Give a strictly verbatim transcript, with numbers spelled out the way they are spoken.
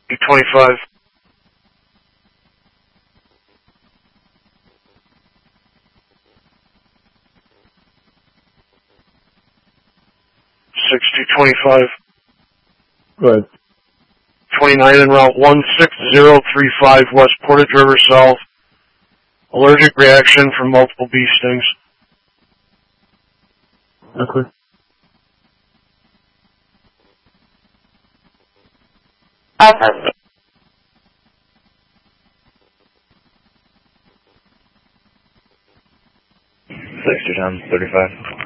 twenty-five. sixty twenty-five. Go ahead. twenty-nine en route one six zero three five West Portage River South. Allergic reaction from multiple bee stings. Okay. Affirmative. sixty times thirty-five.